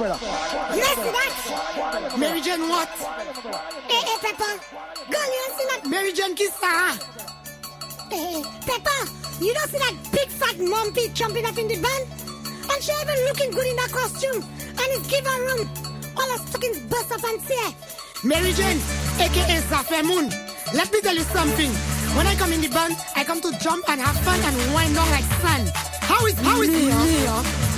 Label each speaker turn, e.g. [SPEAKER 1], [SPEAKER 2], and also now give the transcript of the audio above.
[SPEAKER 1] You see that?
[SPEAKER 2] Mary Jane what?
[SPEAKER 1] Hey, Pepper. Girl, you don't see that?
[SPEAKER 2] Mary Jane kiss Sarah.
[SPEAKER 1] Hey, Pepper, you don't see that big fat mumpy jumping up in the van? And she even looking good in that costume. And it's give her room. All her stockings burst up and say,
[SPEAKER 2] Mary Jane, aka Zafir Moon. Let me tell you something. When I come in the band, I come to jump and have fun and wind down like sun. How is me?